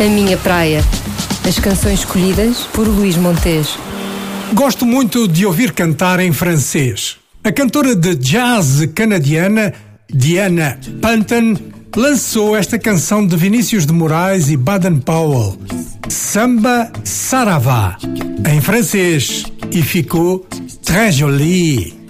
A minha praia. As canções escolhidas por Luís Montes. Gosto muito de ouvir cantar em francês. A cantora de jazz canadiana Diana Panton lançou esta canção de Vinícius de Moraes e Baden Powell, Samba Saravá, em francês, e ficou très jolie.